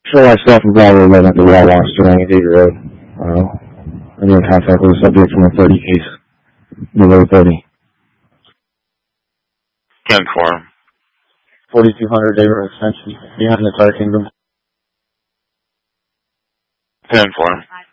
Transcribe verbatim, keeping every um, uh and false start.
Sure, myself and Bravo eleven at the Wawa Sterling and Davy Road. Uh, I'm in contact with a subject from a thirty case. Below thirty. ten four. forty-two hundred Davy Road Extension, behind the Tire Kingdom. ten four.